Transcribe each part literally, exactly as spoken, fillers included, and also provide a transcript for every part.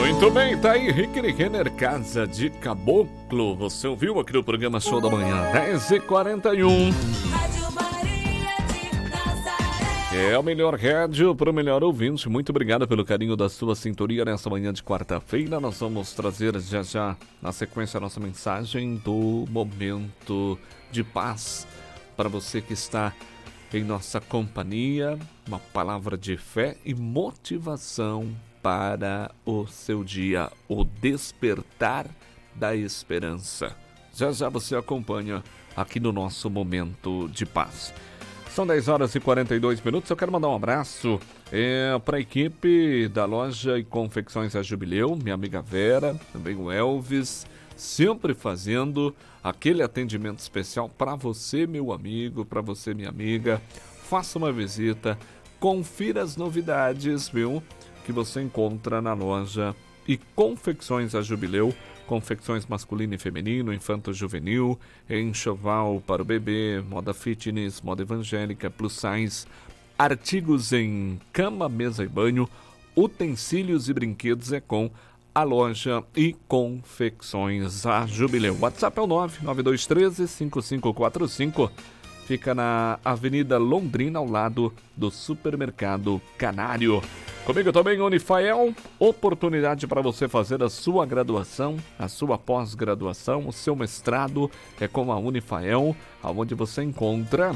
Muito bem, tá aí Rick Renner, Casa de Caboclo. Você ouviu aqui no programa Show da Manhã, dez e quarenta e um. É o melhor rádio para o melhor ouvinte. Muito obrigado pelo carinho da sua sintonia nessa manhã de quarta-feira. Nós vamos trazer já já, na sequência, a nossa mensagem do Momento de Paz para você que está em nossa companhia. Uma palavra de fé e motivação para o seu dia, o despertar da esperança. Já já você acompanha aqui no nosso Momento de Paz. São dez horas e quarenta e dois minutos. Eu quero mandar um abraço é, para a equipe da loja e confecções a Jubileu, minha amiga Vera, também o Elvis, sempre fazendo aquele atendimento especial para você, meu amigo, para você, minha amiga. Faça uma visita, confira as novidades, viu, que você encontra na loja e confecções a Jubileu. Confecções masculino e feminino, infanto-juvenil, enxoval para o bebê, moda fitness, moda evangélica, plus size, artigos em cama, mesa e banho, utensílios e brinquedos é com a loja e confecções a Jubileu. WhatsApp é o nove nove dois um três cinco cinco quatro cinco. Fica na Avenida Londrina, ao lado do Supermercado Canário. Comigo também, Unifael, oportunidade para você fazer a sua graduação, a sua pós-graduação, o seu mestrado é com a Unifael, onde você encontra,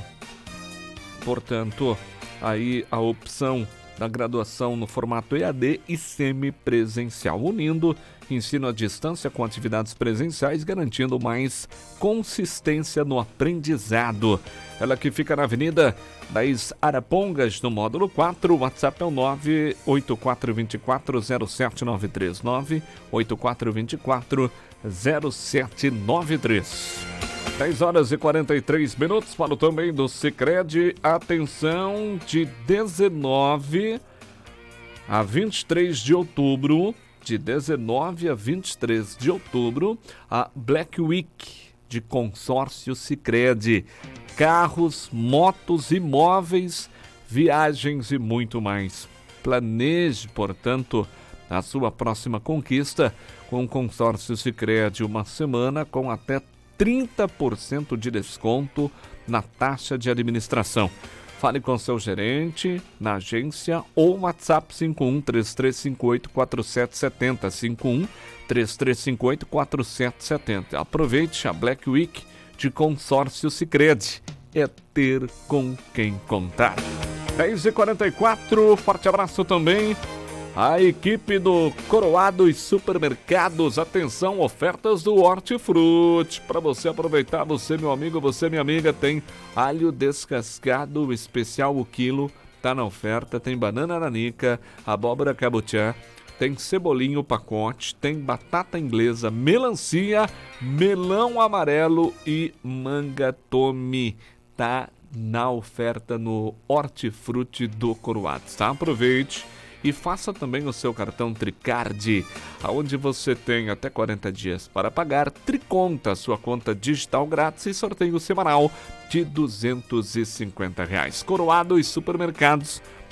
portanto, aí a opção da graduação no formato E A D e semipresencial, unindo ensino à distância com atividades presenciais, garantindo mais consistência no aprendizado. Ela que fica na Avenida das Arapongas, no módulo quatro, o WhatsApp é o nove oito quatro dois quatro zero sete nove três, nove oito quatro dois quatro zero sete nove três. dez horas e quarenta e três minutos, falo também do Sicredi. Atenção, de dezenove a vinte e três de outubro, de dezenove a vinte e três de outubro, a Black Week de Consórcio Sicredi. Carros, motos, imóveis, viagens e muito mais. Planeje, portanto, a sua próxima conquista com o Consórcio Sicredi. Uma semana com até trinta por cento de desconto na taxa de administração. Fale com seu gerente na agência ou WhatsApp cinco um três três cinco oito quatro sete sete zero, cinco um três três cinco oito quatro sete sete zero. Aproveite a Black Week de Consórcio Sicredi. É ter com quem contar. dez e quarenta e quatro, forte abraço também a equipe do Coroado e Supermercados. Atenção, ofertas do Hortifruti. Para você aproveitar, você, meu amigo, você, minha amiga, tem alho descascado especial o quilo, tá na oferta. Tem banana nanica, abóbora cabotiá, tem cebolinho pacote, tem batata inglesa, melancia, melão amarelo e manga tome. Tá na oferta no Hortifruti do Coroado, tá? Aproveite e faça também o seu cartão Tricard, onde você tem até quarenta dias para pagar. Triconta, sua conta digital grátis e sorteio semanal de duzentos e cinquenta reais. Coroado e Supermercados,